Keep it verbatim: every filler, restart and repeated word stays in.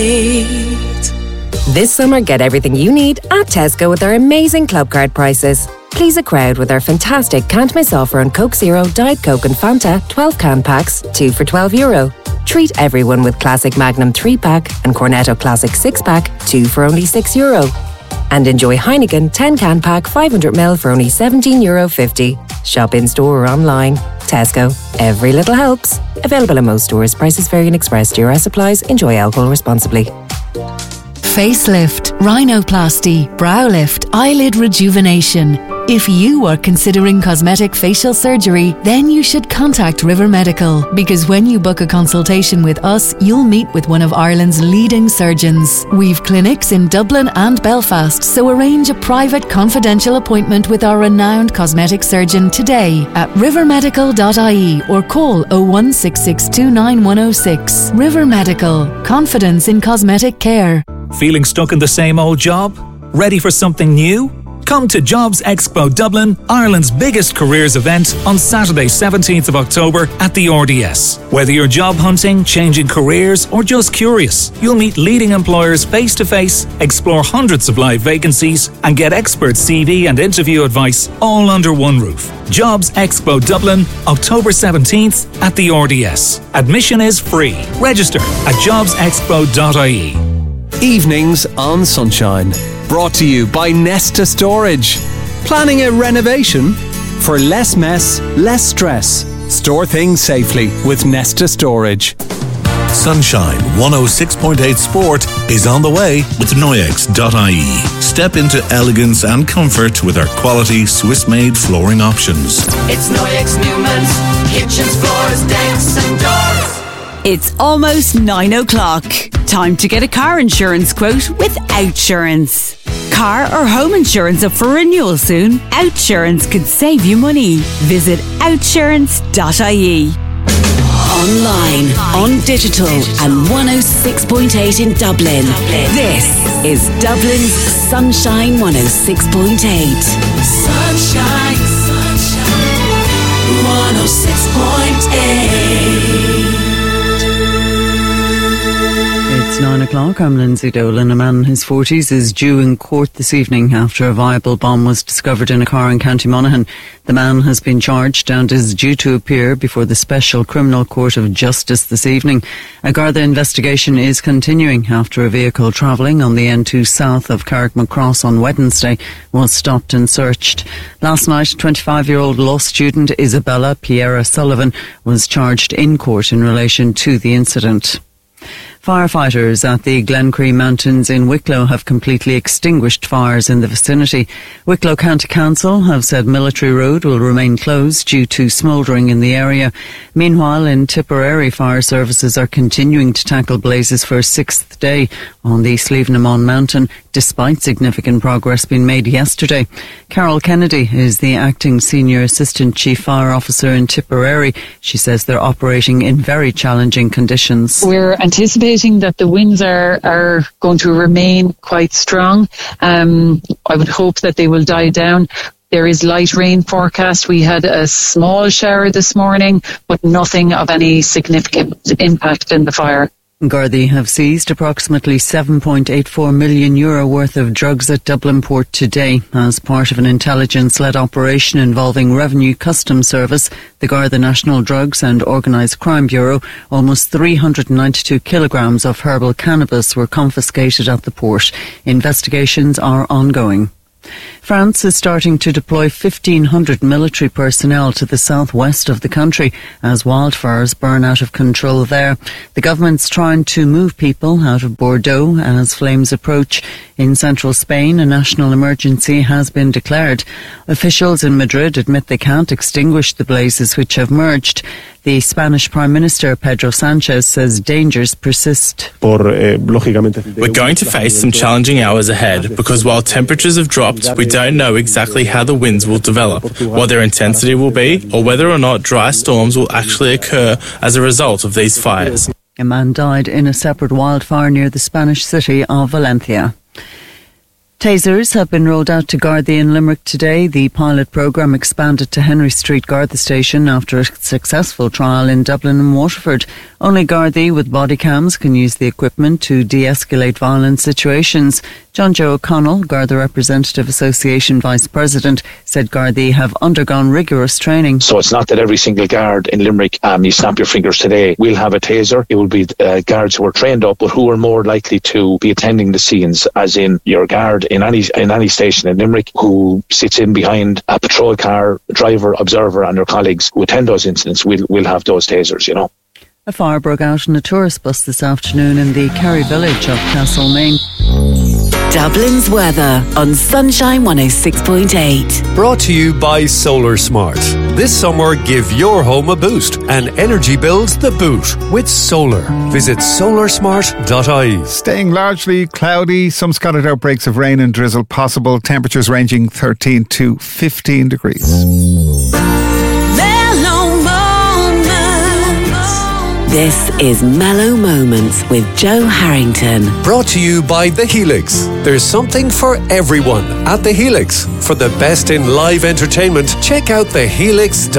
This summer, get everything you need at Tesco with our amazing club card prices. Please a crowd with our fantastic Can't Miss offer on Coke Zero, Diet Coke and Fanta twelve can packs, two for twelve euro. Treat everyone with Classic Magnum three pack and Cornetto Classic six pack, two for only six euro. And enjoy Heineken ten can pack five hundred milliliters for only seventeen euro fifty. Shop in store or online. Tesco. Every little helps. Available in most stores. Prices vary in Express. D R S applies. Enjoy alcohol responsibly. Facelift, rhinoplasty, brow lift, eyelid rejuvenation. If you are considering cosmetic facial surgery, then you should contact River Medical, because when you book a consultation with us, you'll meet with one of Ireland's leading surgeons. We've clinics in Dublin and Belfast, so arrange a private confidential appointment with our renowned cosmetic surgeon today at river medical dot I E or call oh one six six two nine one oh six. River Medical. Confidence in cosmetic care. Feeling stuck in the same old job? Ready for something new? Come to Jobs Expo Dublin, Ireland's biggest careers event, on Saturday seventeenth of October at the R D S. Whether you're job hunting, changing careers or just curious, you'll meet leading employers face to face, explore hundreds of live vacancies and get expert C V and interview advice all under one roof. Jobs Expo Dublin, October seventeenth at the R D S. Admission is free. Register at jobs expo dot I E. Evenings on Sunshine. Brought to you by Nesta Storage. Planning a renovation? For less mess, less stress. Store things safely with Nesta Storage. Sunshine one oh six point eight Sport is on the way with Noyex dot I E. Step into elegance and comfort with our quality Swiss-made flooring options. It's Noyex Newman's, kitchens, floors, decks and doors. It's almost nine o'clock. Time to get a car insurance quote with Outsurance. Car or home insurance up for renewal soon? Outsurance could save you money. Visit outsurance dot I E. Online, on digital, and one oh six point eight in Dublin. This is Dublin's Sunshine one oh six point eight. Sunshine, sunshine, one oh six point eight. It's nine o'clock. I'm Lindsay Dolan. A man in his forties is due in court this evening after a viable bomb was discovered in a car in County Monaghan. The man has been charged and is due to appear before the Special Criminal Court of Justice this evening. A Garda investigation is continuing after a vehicle travelling on the N two south of Carrickmacross on Wednesday was stopped and searched. Last night, twenty-five-year-old law student Isabella Piera Sullivan was charged in court in relation to the incident. Firefighters at the Glencree Mountains in Wicklow have completely extinguished fires in the vicinity. Wicklow County Council have said Military Road will remain closed due to smouldering in the area. Meanwhile, in Tipperary, fire services are continuing to tackle blazes for a sixth day on the Slievenamon Mountain, despite significant progress being made yesterday. Carol Kennedy is the acting Senior Assistant Chief Fire Officer in Tipperary. She says they're operating in very challenging conditions. We're anticipating that the winds are, are going to remain quite strong. Um, I would hope that they will die down. There is light rain forecast. We had a small shower this morning, but nothing of any significant impact in the fire. Gardaí have seized approximately seven point eight four million euro worth of drugs at Dublin Port today. As part of an intelligence-led operation involving Revenue Customs Service, the Garda National Drugs and Organised Crime Bureau, almost three hundred ninety-two kilograms of herbal cannabis were confiscated at the port. Investigations are ongoing. France is starting to deploy fifteen hundred military personnel to the southwest of the country as wildfires burn out of control there. The government's trying to move people out of Bordeaux as flames approach. In central Spain, a national emergency has been declared. Officials in Madrid admit they can't extinguish the blazes which have merged. The Spanish Prime Minister, Pedro Sanchez, says dangers persist. We're going to face some challenging hours ahead because while temperatures have dropped, we don't know exactly how the winds will develop, what their intensity will be, or whether or not dry storms will actually occur as a result of these fires. A man died in a separate wildfire near the Spanish city of Valencia. Tasers have been rolled out to Gardaí in Limerick today. The pilot programme expanded to Henry Street Garda Station after a successful trial in Dublin and Waterford. Only Gardaí with body cams can use the equipment to de-escalate violent situations. John Joe O'Connell, Garda Representative Association Vice President, said Gardaí have undergone rigorous training. So it's not that every single guard in Limerick, um, you snap your fingers today, will have a taser. It will be uh, guards who are trained up, but who are more likely to be attending the scenes, as in your guard in any in any station in Limerick who sits in behind a patrol car, driver, observer and their colleagues who attend those incidents will will have those tasers, you know. A fire broke out in a tourist bus this afternoon in the Kerry village of Castlemaine. Dublin's weather on Sunshine one oh six point eight. Brought to you by Solar Smart. This summer, give your home a boost and energy bills the boot with solar. Visit solar smart dot I E. Staying largely cloudy, some scattered outbreaks of rain and drizzle possible. Temperatures ranging thirteen to fifteen degrees. This is Mellow Moments with Joe Harrington. Brought to you by The Helix. There's something for everyone at The Helix. For the best in live entertainment, check out the helix dot I E.